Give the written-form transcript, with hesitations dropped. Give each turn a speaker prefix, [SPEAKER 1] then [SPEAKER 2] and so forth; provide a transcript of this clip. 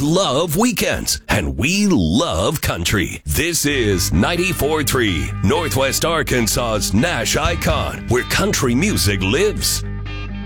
[SPEAKER 1] love weekends, and we love country. This is 94.3 Northwest Arkansas's Nash Icon, where country music lives.